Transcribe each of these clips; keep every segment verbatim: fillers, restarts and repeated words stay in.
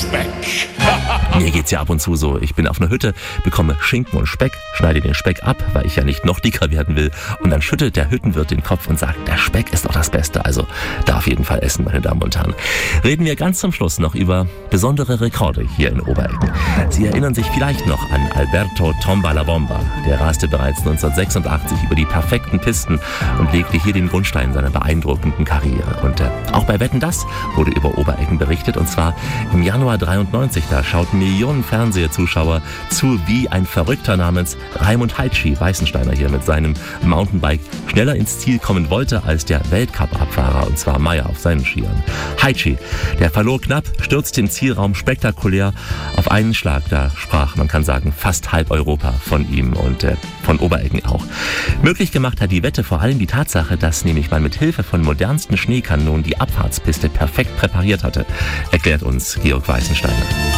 Speck. Mir geht's ja ab und zu so. Ich bin auf einer Hütte, bekomme Schinken und Speck, schneide den Speck ab, weil ich ja nicht noch dicker werden will. Und dann schüttelt der Hüttenwirt den Kopf und sagt, der Speck ist doch das Beste. Also darf auf jeden Fall essen, meine Damen und Herren. Reden wir ganz zum Schluss noch über besondere Rekorde hier in Obereggen. Sie erinnern sich vielleicht noch an Alberto Tomba la Bomba. Der raste bereits neunzehnhundertsechsundachtzig über die perfekten Pisten und legte hier den Grundstein seiner beeindruckenden Karriere. Und äh, auch bei Wetten, das wurde über Obereggen berichtet. Und zwar im Januar dreiundneunzig. Da schauten Millionen Fernsehzuschauer zu, wie ein Verrückter namens Raimund Heitschi, Weißensteiner hier mit seinem Mountainbike, schneller ins Ziel kommen wollte als der Weltcup-Abfahrer, und zwar Meyer auf seinen Skiern. Heitschi, der verlor knapp, stürzte im Zielraum spektakulär auf einen Schlag. Da sprach, man kann sagen, fast halb Europa von ihm und äh, von Obereggen auch. Möglich gemacht hat die Wette vor allem die Tatsache, dass nämlich man mit Hilfe von modernsten Schneekanonen die Abfahrtspiste perfekt präpariert hatte, erklärt uns Georg Weißensteiner.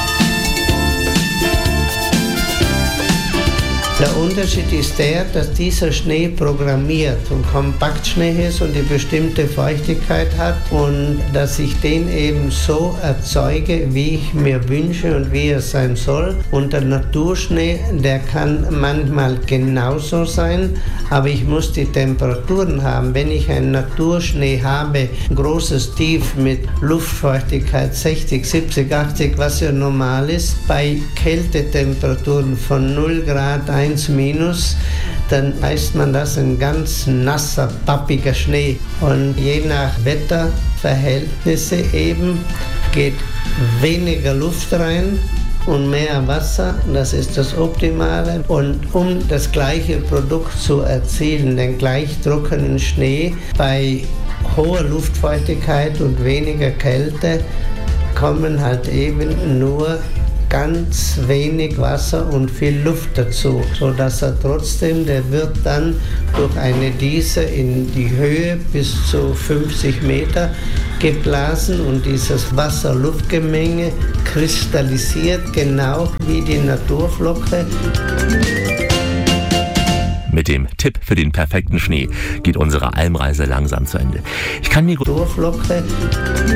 Der Unterschied ist der, dass dieser Schnee programmiert und Kompaktschnee ist und die bestimmte Feuchtigkeit hat und dass ich den eben so erzeuge, wie ich mir wünsche und wie er sein soll. Und der Naturschnee, der kann manchmal genauso sein, aber ich muss die Temperaturen haben. Wenn ich einen Naturschnee habe, ein großes Tief mit Luftfeuchtigkeit sechzig, siebzig, achtzig, was ja normal ist, bei Kältetemperaturen von null Grad, eins minus, dann heißt man das ein ganz nasser, pappiger Schnee. Und je nach Wetterverhältnisse eben geht weniger Luft rein und mehr Wasser, das ist das Optimale. Und um das gleiche Produkt zu erzielen, den gleich trockenen Schnee bei hoher Luftfeuchtigkeit und weniger Kälte, kommen halt eben nur ganz wenig Wasser und viel Luft dazu, sodass er trotzdem, der wird dann durch eine Düse in die Höhe bis zu fünfzig Meter geblasen und dieses Wasser-Luft-Gemenge kristallisiert genau wie die Naturflocke. Mit dem Tipp für den perfekten Schnee geht unsere Almreise langsam zu Ende. Ich kann mir Naturflocke